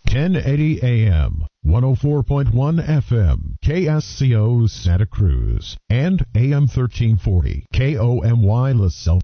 1080 AM, 104.1 FM, KSCO Santa Cruz, and AM 1340, KOMY LaSalle.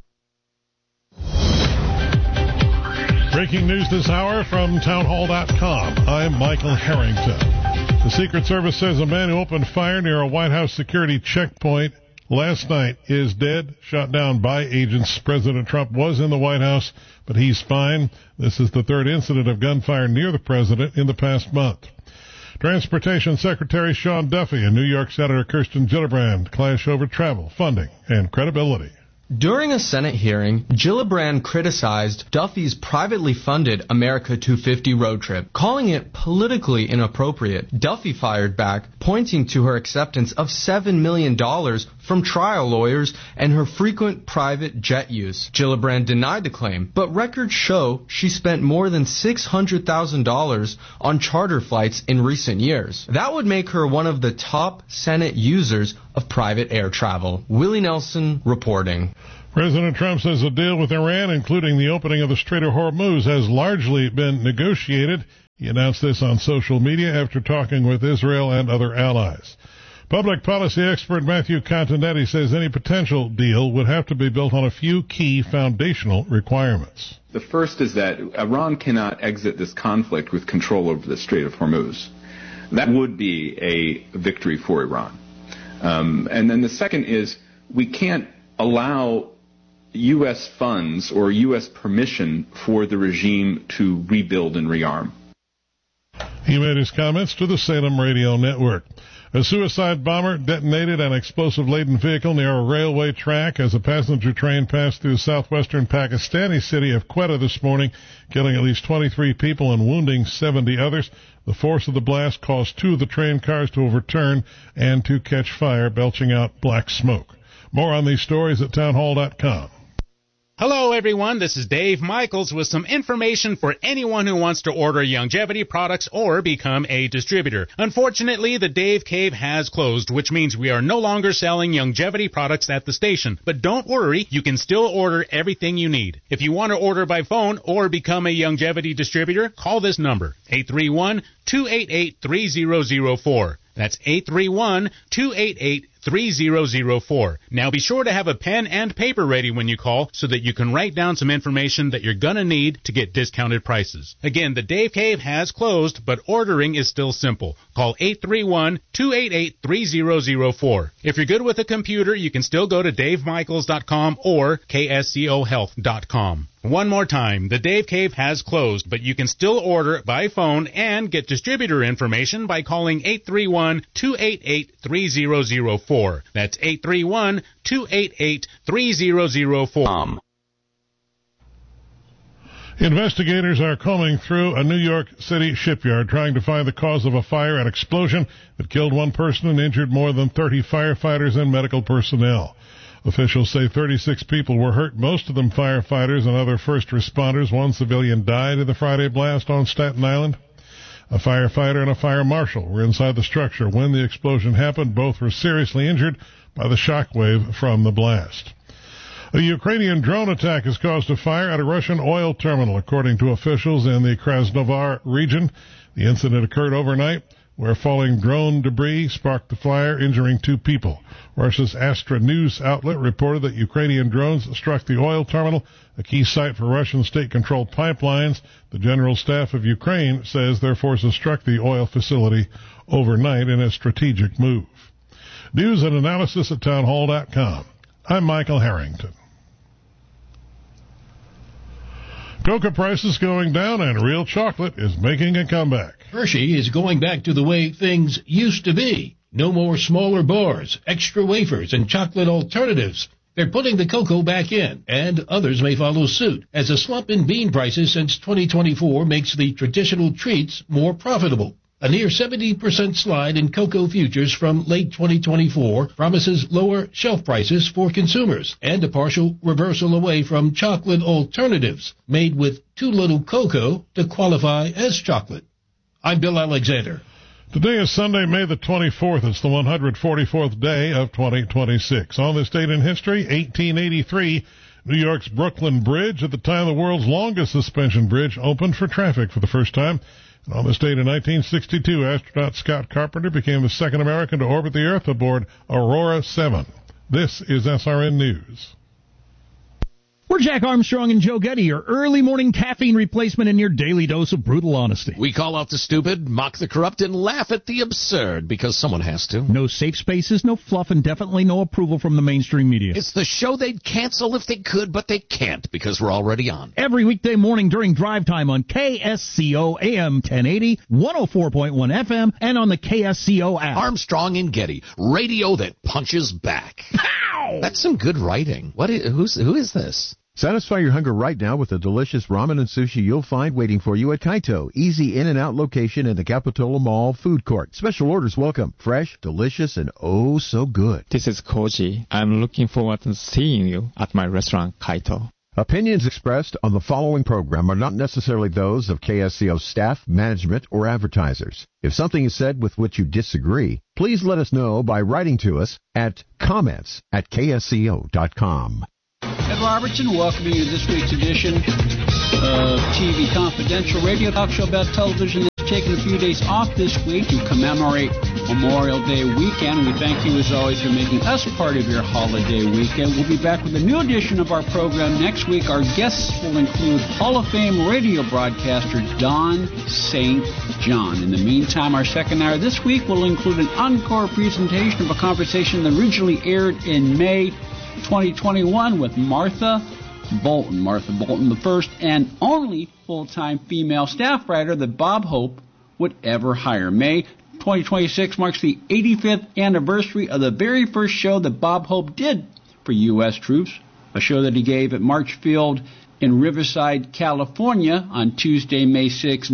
Breaking news this hour from townhall.com. I'm Michael Harrington. The Secret Service says a man who opened fire near a White House security checkpoint last night is dead, shot down by agents. President Trump was in the White House, but he's fine. This is the third incident of gunfire near the president in the past month. Transportation Secretary Sean Duffy and New York Senator Kirsten Gillibrand clash over travel, funding, and credibility. During a Senate hearing, Gillibrand criticized Duffy's privately funded America 250 road trip, calling it politically inappropriate. Duffy fired back, pointing to her acceptance of $7 million from trial lawyers and her frequent private jet use. Gillibrand denied the claim, but records show she spent more than $600,000 on charter flights in recent years. That would make her one of the top Senate users of private air travel. Willie Nelson reporting. President Trump says a deal with Iran, including the opening of the Strait of Hormuz, has largely been negotiated. He announced this on social media after talking with Israel and other allies. Public policy expert Matthew Continetti says any potential deal would have to be built on a few key foundational requirements. The first is that Iran cannot exit this conflict with control over the Strait of Hormuz. That would be a victory for Iran. And then the second is we can't allow U.S. funds or U.S. permission for the regime to rebuild and rearm. He made his comments to the Salem Radio Network. A suicide bomber detonated an explosive-laden vehicle near a railway track as a passenger train passed through southwestern Pakistani city of Quetta this morning, killing at least 23 people and wounding 70 others. The force of the blast caused two of the train cars to overturn and to catch fire, belching out black smoke. More on these stories at townhall.com. Hello, everyone. This is Dave Michaels with some information for anyone who wants to order Youngevity products or become a distributor. Unfortunately, the Dave Cave has closed, which means we are no longer selling Youngevity products at the station. But don't worry, you can still order everything you need. If you want to order by phone or become a Youngevity distributor, call this number, 831-288-3004. That's 831-288-3004. Now be sure to have a pen and paper ready when you call so that you can write down some information that you're going to need to get discounted prices. Again, the Dave Cave has closed, but ordering is still simple. Call 831-288-3004. If you're good with a computer, you can still go to davemichaels.com or kscohealth.com. One more time, the Dave Cave has closed, but you can still order by phone and get distributor information by calling 831-288-3004. That's 831-288-3004. Investigators are combing through a New York City shipyard trying to find the cause of a fire and explosion that killed one person and injured more than 30 firefighters and medical personnel. Officials say 36 people were hurt, most of them firefighters and other first responders. One civilian died in the Friday blast on Staten Island. A firefighter and a fire marshal were inside the structure when the explosion happened. Both were seriously injured by the shockwave from the blast. A Ukrainian drone attack has caused a fire at a Russian oil terminal, according to officials in the Krasnodar region. The incident occurred overnight, where falling drone debris sparked the fire, injuring two people. Russia's Astra News outlet reported that Ukrainian drones struck the oil terminal, a key site for Russian state-controlled pipelines. The General Staff of Ukraine says their forces struck the oil facility overnight in a strategic move. News and analysis at townhall.com. I'm Michael Harrington. Cocoa prices going down and real chocolate is making a comeback. Hershey is going back to the way things used to be. No more smaller bars, extra wafers, and chocolate alternatives. They're putting the cocoa back in, and others may follow suit, as a slump in bean prices since 2024 makes the traditional treats more profitable. A near 70% slide in cocoa futures from late 2024 promises lower shelf prices for consumers and a partial reversal away from chocolate alternatives made with too little cocoa to qualify as chocolate. I'm Bill Alexander. Today is Sunday, May the 24th. It's the 144th day of 2026. On this date in history, 1883, New York's Brooklyn Bridge, at the time the world's longest suspension bridge, opened for traffic for the first time. And on this date in 1962, astronaut Scott Carpenter became the second American to orbit the Earth aboard Aurora 7. This is SRN News. We're Jack Armstrong and Joe Getty, your early morning caffeine replacement and your daily dose of brutal honesty. We call out the stupid, mock the corrupt, and laugh at the absurd, because someone has to. No safe spaces, no fluff, and definitely no approval from the mainstream media. It's the show they'd cancel if they could, but they can't, because we're already on. Every weekday morning during drive time on KSCO AM 1080, 104.1 FM, and on the KSCO app. Armstrong and Getty, radio that punches back. Pow! That's some good writing. Who is this? Satisfy your hunger right now with the delicious ramen and sushi you'll find waiting for you at Kaito. Easy in and out location in the Capitola Mall food court. Special orders welcome. Fresh, delicious, and oh so good. This is Koji. I'm looking forward to seeing you at my restaurant, Kaito. Opinions expressed on the following program are not necessarily those of KSCO staff, management, or advertisers. If something is said with which you disagree, please let us know by writing to us at comments@ksco.com. Ed Robertson welcoming you to this week's edition of TV Confidential, radio talk show about television that's taken a few days off this week to commemorate Memorial Day weekend. We thank you, as always, for making us part of your holiday weekend. We'll be back with a new edition of our program next week. Our guests will include Hall of Fame radio broadcaster Don St. John. In the meantime, our second hour this week will include an encore presentation of a conversation that originally aired in May 2021 with Martha Bolton. Martha Bolton, the first and only full-time female staff writer that Bob Hope would ever hire. May 2026 marks the 85th anniversary of the very first show that Bob Hope did for U.S. troops, a show that he gave at March Field in Riverside, California on Tuesday, May 6,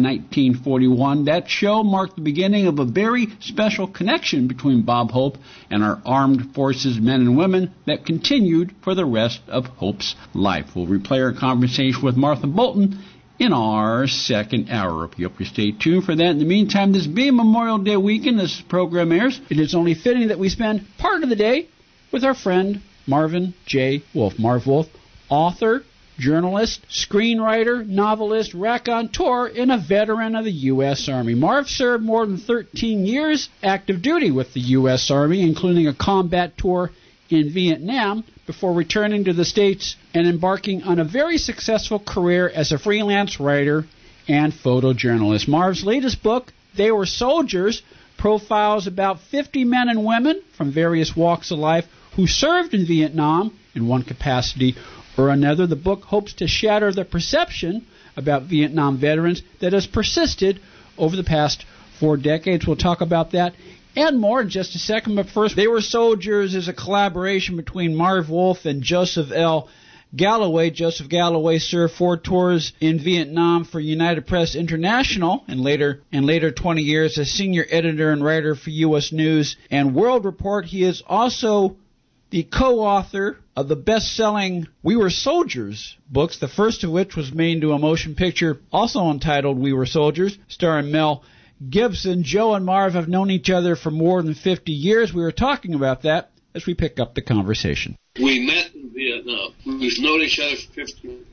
1941. That show marked the beginning of a very special connection between Bob Hope and our armed forces men and women that continued for the rest of Hope's life. We'll replay our conversation with Martha Bolton in our second hour. I hope you stay tuned for that. In the meantime, this being Memorial Day weekend, this program airs, it is only fitting that we spend part of the day with our friend Marvin J. Wolf. Marv Wolf, author, journalist, screenwriter, novelist, raconteur, and a veteran of the U.S. Army. Marv served more than 13 years active duty with the U.S. Army, including a combat tour in Vietnam, before returning to the States and embarking on a very successful career as a freelance writer and photojournalist. Marv's latest book, They Were Soldiers, profiles about 50 men and women from various walks of life who served in Vietnam in one capacity or another. The book hopes to shatter the perception about Vietnam veterans that has persisted over the past 4 decades. We'll talk about that and more in just a second. But first, They Were Soldiers is a collaboration between Marv Wolf and Joseph L. Galloway. Joseph Galloway served 4 tours in Vietnam for United Press International and later 20 years as senior editor and writer for U.S. News and World Report. He is also the co-author of the best-selling We Were Soldiers books, the first of which was made into a motion picture also entitled We Were Soldiers, starring Mel Gibson. Joe and Marv have known each other for more than 50 years. We were talking about that as we pick up the conversation. We met in Vietnam. We've known each other for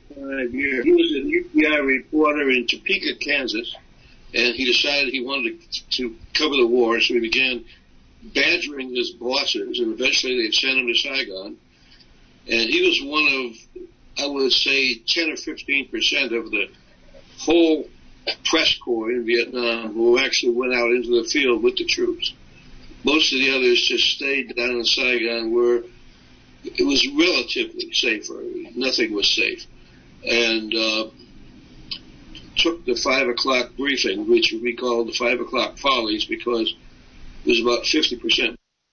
55 years. He was an UPI reporter in Topeka, Kansas, and he decided he wanted to cover the war, so he began badgering his bosses, and eventually they sent him to Saigon. And he was one of, I would say, 10 or 15% of the whole press corps in Vietnam who actually went out into the field with the troops. Most of the others just stayed down in Saigon where it was relatively safer. Nothing was safe. And took the 5 o'clock briefing, which we called the 5 o'clock follies, because it was about 50%.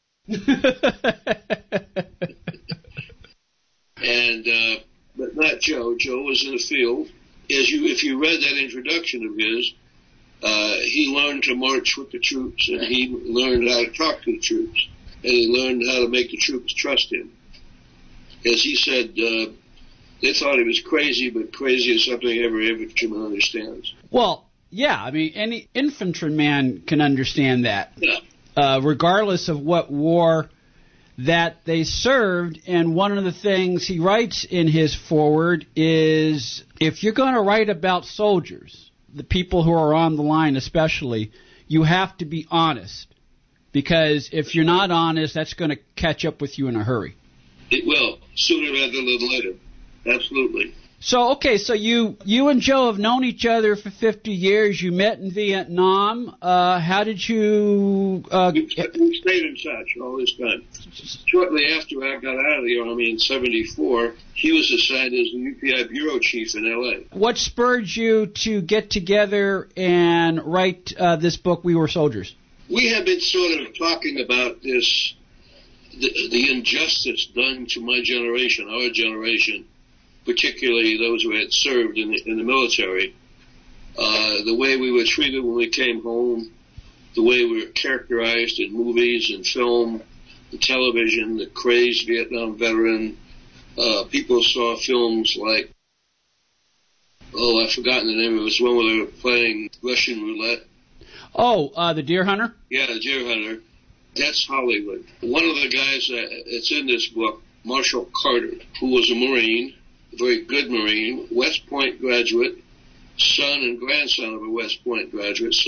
But not Joe. Joe was in the field. If you read that introduction of his, he learned to march with the troops, and he learned how to talk to the troops, and he learned how to make the troops trust him. As he said, they thought he was crazy, but crazy is something every infantryman understands. Well, yeah, I mean, any infantryman can understand that. Yeah. Regardless of what war that they served, and one of the things he writes in his foreword is, if you're going to write about soldiers, the people who are on the line especially, you have to be honest, because if you're not honest, that's going to catch up with you in a hurry. It will, sooner rather than later. Absolutely. So, okay, so you and Joe have known each other for 50 years. You met in Vietnam. How did you... We stayed in touch all this time. Shortly after I got out of the Army in 1974, he was assigned as the UPI bureau chief in L.A. What spurred you to get together and write this book, We Were Soldiers? We have been sort of talking about this, the injustice done to my generation, our generation, particularly those who had served in the military, the way we were treated when we came home, the way we were characterized in movies and film and television, the crazed Vietnam veteran. People saw films like, I've forgotten the name. It was one where they were playing Russian roulette. Oh, The Deer Hunter? Yeah, The Deer Hunter. That's Hollywood. One of the guys that's in this book, Marshall Carter, who was a Marine, a very good Marine, West Point graduate, son and grandson of a West Point graduate,